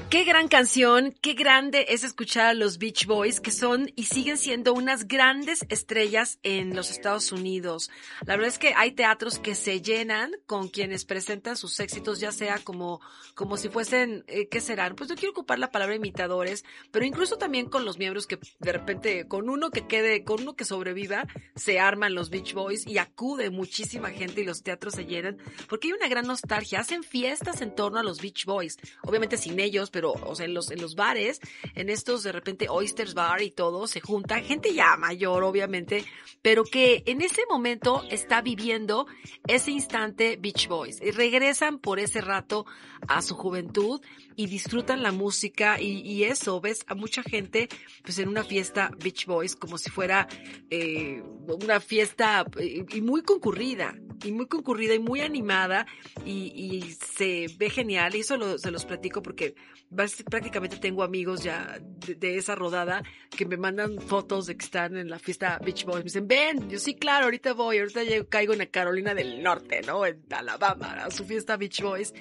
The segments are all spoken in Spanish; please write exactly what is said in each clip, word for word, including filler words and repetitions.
Qué gran canción, qué grande es escuchar a los Beach Boys, que son y siguen siendo unas grandes estrellas en los Estados Unidos. La verdad es que hay teatros que se llenan con quienes presentan sus éxitos, ya sea como, como si fuesen, eh, ¿qué serán? Pues no quiero ocupar la palabra imitadores, pero incluso también con los miembros que de repente, con uno que quede, con uno que sobreviva, se arman los Beach Boys y acude muchísima gente y los teatros se llenan, porque hay una gran nostalgia. Hacen fiestas en torno a los Beach Boys, obviamente sin ellos, pero pero, o sea, en los, en los bares, en estos de repente Oysters Bar y todo, se junta gente ya mayor, obviamente, pero que en ese momento está viviendo ese instante Beach Boys. Y regresan por ese rato a su juventud y disfrutan la música y, y eso, ves a mucha gente pues en una fiesta Beach Boys como si fuera eh, una fiesta eh, y muy concurrida, y muy concurrida y muy animada y, y se ve genial, y eso lo, se los platico porque prácticamente tengo amigos ya de, de esa rodada que me mandan fotos de que están en la fiesta Beach Boys. Me dicen, ven, yo sí, claro, ahorita voy, ahorita llego, caigo en la Carolina del Norte, ¿no? En Alabama, a su fiesta Beach Boys.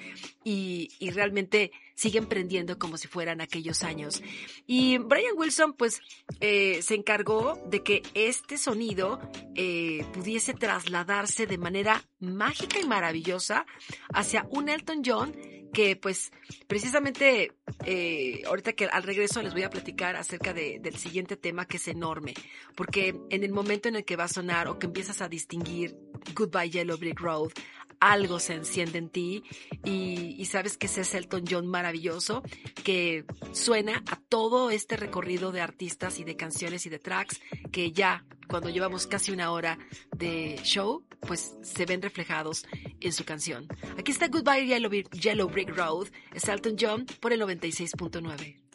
Y, y realmente siguen prendiendo como si fueran aquellos años. Y Brian Wilson, pues, eh, se encargó de que este sonido eh, pudiese trasladarse de manera mágica y maravillosa hacia un Elton John que pues precisamente eh, ahorita que al regreso les voy a platicar acerca de, del siguiente tema, que es enorme, porque en el momento en el que va a sonar o que empiezas a distinguir Goodbye Yellow Brick Road, algo se enciende en ti y, y sabes que ese es Elton John maravilloso que suena a todo este recorrido de artistas y de canciones y de tracks que ya cuando llevamos casi una hora de show pues se ven reflejados en su canción. Aquí está Goodbye Yellow, Yellow Brick Road, es Elton John por el noventa y seis punto nueve.